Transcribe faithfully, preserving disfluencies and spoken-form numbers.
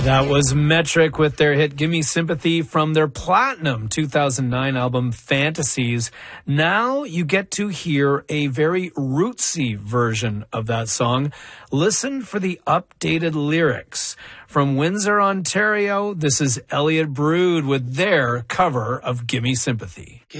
That was Metric with their hit Gimme Sympathy from their platinum two thousand nine album Fantasies. Now you get to hear a very rootsy version of that song. Listen for the updated lyrics. From Windsor, Ontario, this is Elliott Brood with their cover of Gimme Sympathy.